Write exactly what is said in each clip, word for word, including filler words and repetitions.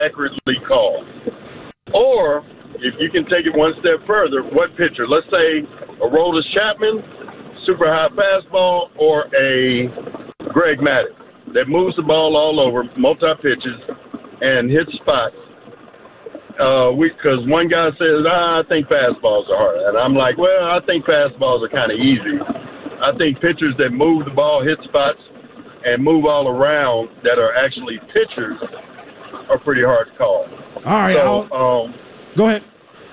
accurately call? Or if you can take it one step further, what pitcher? Let's say a Aroldis Chapman, super high fastball, or a Greg Maddux that moves the ball all over, multi-pitches, and hits spots. Uh, we because one guy says, ah, I think fastballs are hard. And I'm like, well, I think fastballs are kind of easy. I think pitchers that move the ball, hit spots, and move all around that are actually pitchers are pretty hard to call. All right. So, um, go ahead.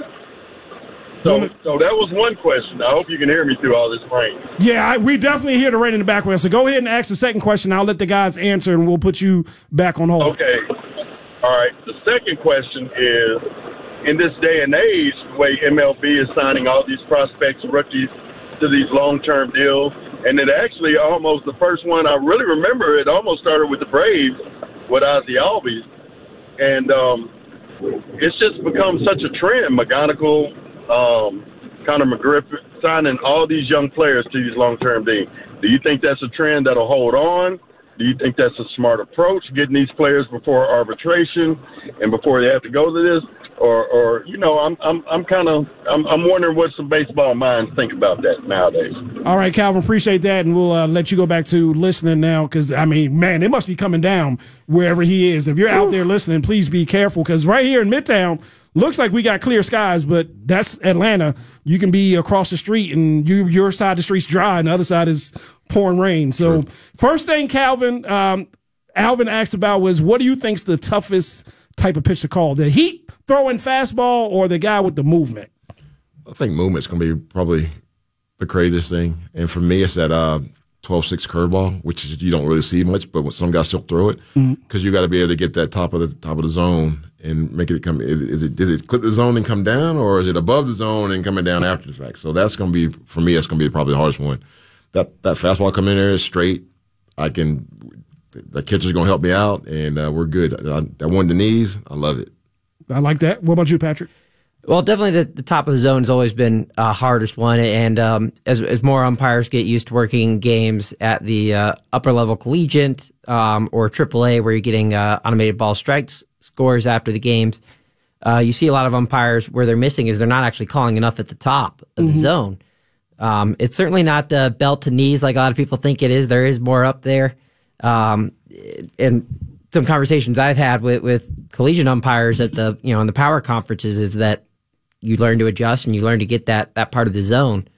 So, so that was one question. I hope you can hear me through all this rain. Yeah, I, we definitely hear the rain in the background. So go ahead and ask the second question. I'll let the guys answer, and we'll put you back on hold. Okay. All right. The second question is, in this day and age, the way M L B is signing all these prospects, rookies, to these long-term deals, and it actually almost the first one I really remember, it almost started with the Braves with Ozzie Albies, and um, it's just become such a trend. McGonigal, um, Connor McGriff, signing all these young players to these long-term deals. Do you think that's a trend that'll hold on? Do you think that's a smart approach, getting these players before arbitration and before they have to go to this? Or, or you know, I'm, I'm, I'm kind of, I'm, I'm wondering what some baseball minds think about that nowadays. All right, Calvin, appreciate that, and we'll uh, let you go back to listening now. Because I mean, man, it must be coming down wherever he is. If you're out there listening, please be careful. Because right here in Midtown, looks like we got clear skies, but that's Atlanta. You can be across the street, and you, your side of the street's dry, and the other side is pouring rain. So, True. First thing, Calvin, um, Alvin asked about was, what do you think's the toughest type of pitch to call? The heat throwing fastball or the guy with the movement? I think movement's going to be probably the craziest thing. And for me, it's that uh, twelve six curveball, which you don't really see much, but when some guys still throw it, because mm-hmm. you got to be able to get that top of the top of the zone and make it come. Is it, does it clip the zone and come down, or is it above the zone and coming down after the fact? So that's going to be, for me, that's going to be probably the hardest one. That that fastball coming in there is straight. I can, the catcher's going to help me out, and uh, we're good. I, that one to knees, I love it. I like that. What about you, Patrick? Well, definitely the, the top of the zone has always been uh, hardest one, and um, as as more umpires get used to working games at the uh, upper level collegiate um, or triple A, where you're getting uh, automated ball strikes scores after the games, uh, you see a lot of umpires where they're missing is they're not actually calling enough at the top of the mm-hmm. zone. Um, it's certainly not uh, belt to knees like a lot of people think it is. There is more up there, um, and some conversations I've had with, with collegiate umpires at the, you know, in the power conferences is that you learn to adjust and you learn to get that, that part of the zone.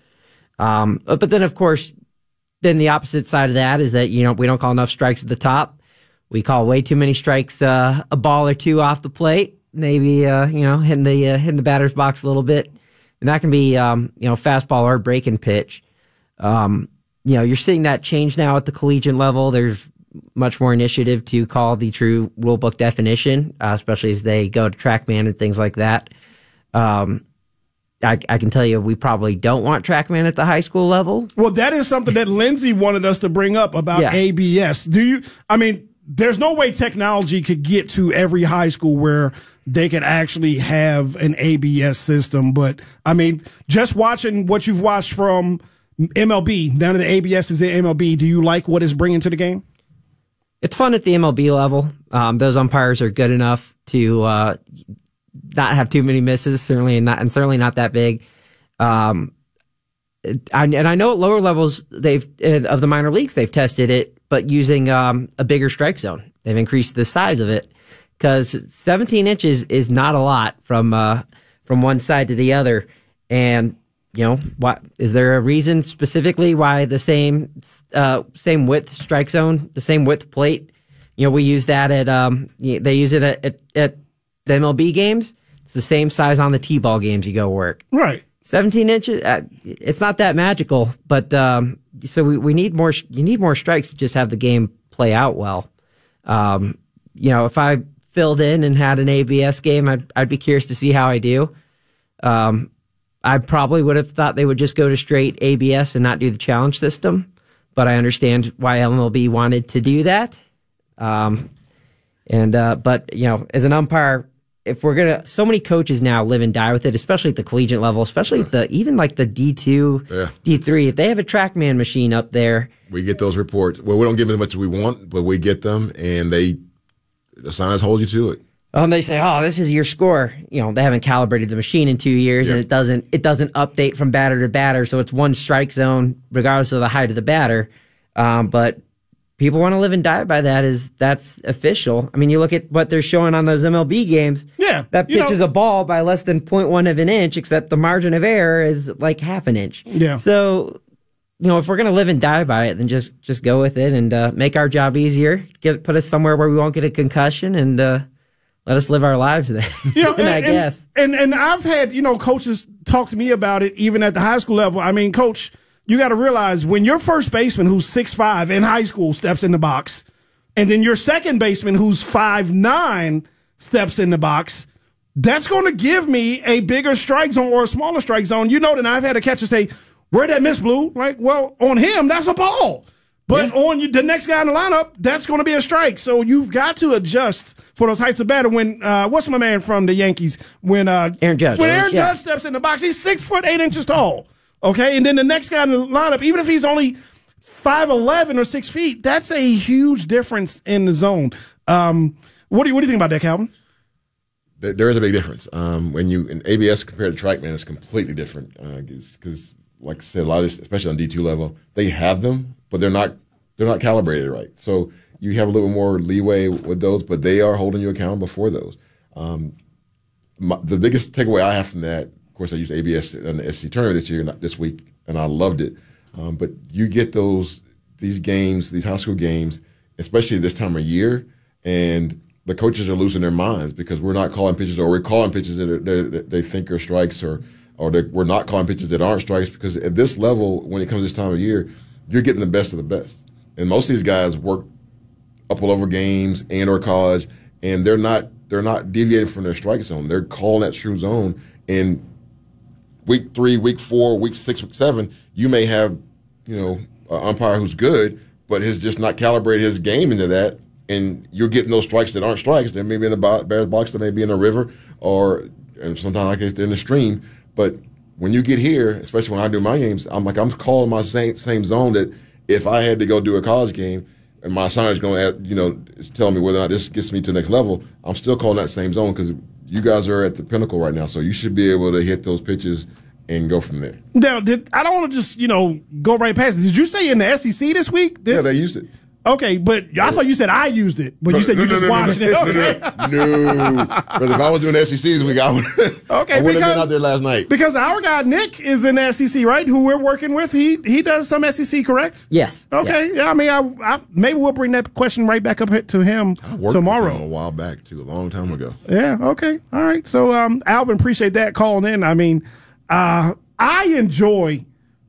Um, but then of course, then the opposite side of that is that, you know, we don't call enough strikes at the top. We call way too many strikes, uh, a ball or two off the plate, maybe, uh, you know, hitting the, uh, hitting the batter's box a little bit. And that can be, um, you know, fastball or breaking pitch. Um, you know, you're seeing that change now at the collegiate level. There's much more initiative to call the true rule book definition, uh, especially as they go to TrackMan and things like that. Um, I, I can tell you we probably don't want TrackMan at the high school level. Well, that is something that Lindsay wanted us to bring up about yeah. A B S. Do you, I mean, there's no way technology could get to every high school where they could actually have an A B S system. But, I mean, just watching what you've watched from M L B, down to the A B Ss in M L B, do you like what it's bringing to the game? It's fun at the M L B level. Um, those umpires are good enough to uh, not have too many misses, certainly not, and certainly not that big. Um, I, and I know at lower levels they've of the minor leagues they've tested it, but using um, a bigger strike zone. They've increased the size of it because seventeen inches is not a lot from uh, from one side to the other. And you know, what is there a reason specifically why the same uh, same width strike zone, the same width plate? You know, we use that at um, they use it at, at, at the M L B games. It's the same size on the T-ball games you go work. Right. seventeen inches. Uh, it's not that magical, but um, so we, we need more. You need more strikes to just have the game play out well. Um, you know, if I filled in and had an A B S game, I'd I'd be curious to see how I do. Um. I probably would have thought they would just go to straight A B S and not do the challenge system, but I understand why M L B wanted to do that. Um, and, uh, but, you know, as an umpire, if we're going to, so many coaches now live and die with it, especially at the collegiate level, especially at the, even like the D two, yeah. D three, if they have a TrackMan machine up there. We get those reports. Well, we don't give them as much as we want, but we get them and they, the signs hold you to it. Um, they say, "Oh, this is your score." You know, they haven't calibrated the machine in two years, Yep. and it doesn't it doesn't update from batter to batter, so it's one strike zone regardless of the height of the batter. Um, but people want to live and die by that. Is that's official? I mean, you look at what they're showing on those M L B games. Yeah, that pitch know, is a ball by less than zero point one of an inch, except the margin of error is like half an inch. Yeah. So, you know, if we're gonna live and die by it, then just just go with it and uh, make our job easier. Get put us somewhere where we won't get a concussion and. Uh, Let us live our lives then. You know, and, I guess. And, and and I've had, you know, coaches talk to me about it even at the high school level. I mean, coach, you got to realize when your first baseman who's six five in high school steps in the box, and then your second baseman who's five nine steps in the box, that's going to give me a bigger strike zone or a smaller strike zone. You know that I've had a catcher say, "Where'd that miss, Blue?" Like, well, on him, that's a ball. But yeah. on you, the next guy in the lineup, that's going to be a strike. So you've got to adjust for those heights of batter. When uh, what's my man from the Yankees? When uh, Aaron Judge. When Aaron yeah. Judge steps in the box, he's six foot eight inches tall. Okay, and then the next guy in the lineup, even if he's only five eleven or six feet, that's a huge difference in the zone. Um, what do you what do you think about that, Calvin? There is a big difference. Um, when you in A B S compared to TrackMan, it's completely different because, uh, like I said, a lot of this, especially on D two level, they have them, but they're not they're not calibrated right. So you have a little more leeway with those, but they are holding you accountable for those. Um, my, the biggest takeaway I have from that, of course, I used A B S in the S E C tournament this year, not this week, and I loved it. Um, but you get those these games, these high school games, especially this time of year, and the coaches are losing their minds because we're not calling pitches, or we're calling pitches that, are, that they think are strikes, or or we're not calling pitches that aren't strikes. Because at this level, when it comes to this time of year, you're getting the best of the best. And most of these guys work upper level games and or college, and they're not they're not deviating from their strike zone. They're calling that true zone. And week three, week four, week six, week seven, you may have you know an umpire who's good, but has just not calibrated his game into that. And you're getting those strikes that aren't strikes. They may be in the Bears box, they may be in a river, or and sometimes I guess they're in the stream. But when you get here, especially when I do my games, I'm like I'm calling my same same zone that if I had to go do a college game and my assignment is going to, you know, tell me whether or not this gets me to the next level, I'm still calling that same zone because you guys are at the pinnacle right now. So you should be able to hit those pitches and go from there. Now, did I don't want to just you know go right past it. Did you say in the S E C this week? This, yeah, they used it. Okay, but I thought you said I used it, but you said no, you no, just no, watched no, it. No, Okay. no, no. But if I was doing the S E C this week, I would. Okay, I would have because, been out there last night. Because our guy Nick is in the S E C, right? Who we're working with. He he does some S E C, correct? Yes. Okay. Yeah. yeah I mean, I, I maybe we'll bring that question right back up to him I worked tomorrow. With him a while back too, a long time ago. Yeah. Okay. All right. So, um, Alvin, appreciate that calling in. I mean, uh, I enjoy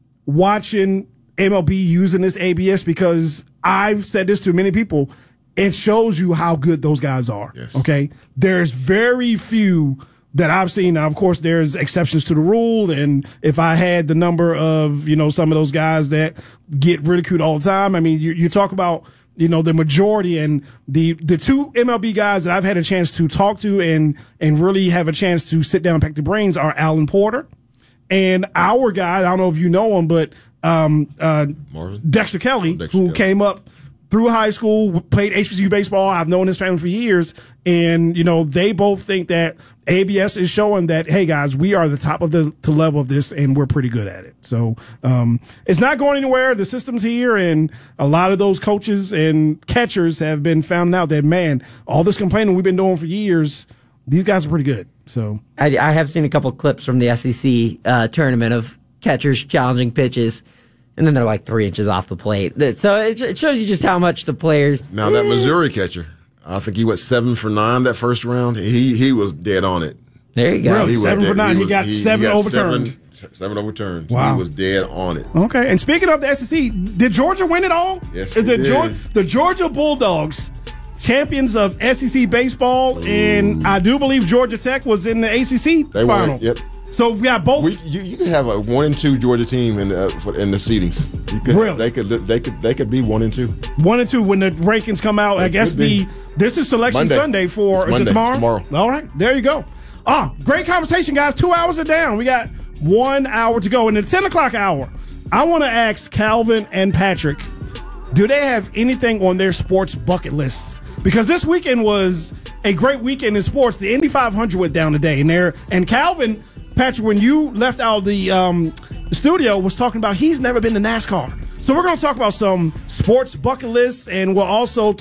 watching M L B using this A B S because I've said this to many people. It shows you how good those guys are. Yes. Okay. There's very few that I've seen. Now, of course, there's exceptions to the rule. And if I had the number of, you know, some of those guys that get ridiculed all the time, I mean, you, you talk about, you know, the majority, and the, the two M L B guys that I've had a chance to talk to and, and really have a chance to sit down and pick the brains are Alan Porter and our guy. I don't know if you know him, but, um, uh, Marvin? Dexter Kelly, Dexter who Kelly. came up through high school, played H B C U baseball. I've known his family for years. And, you know, they both think that A B S is showing that, hey, guys, we are the top of the, the level of this, and we're pretty good at it. So um, it's not going anywhere. The system's here, and a lot of those coaches and catchers have been found out that, man, all this complaining we've been doing for years, these guys are pretty good. So I, I have seen a couple clips from the S E C uh, tournament of catchers challenging pitches, and then they're like three inches off the plate. So it, it shows you just how much the players. Now that Missouri catcher, I think he went seven for nine that first round. He he was dead on it. There you go. Really? He was Seven dead. for nine. He was- got seven overturned. Seven, seven overturned. Wow. He was dead on it. Okay, and speaking of the S E C, did Georgia win it all? Yes, Is they the, did. Georgia, the Georgia Bulldogs, champions of S E C baseball, Ooh. and I do believe Georgia Tech was in the A C C They final. won. Yep. So we got both. We, you, you could have a one and two Georgia team in the, for, in the seedings. You could, Really? They could they could they could be one and two. One and two when the rankings come out. I It guess could be. the this is selection Monday. Sunday for It's is it Monday. tomorrow? It's tomorrow. All right, there you go. Ah, great conversation, guys. Two hours are down. We got one hour to go. In the ten o'clock hour, I want to ask Calvin and Patrick, do they have anything on their sports bucket list? Because this weekend was a great weekend in sports. The Indy five hundred went down today, and there and Calvin, Patrick, when you left out of the um, studio, was talking about he's never been to NASCAR. So we're going to talk about some sports bucket lists, and we'll also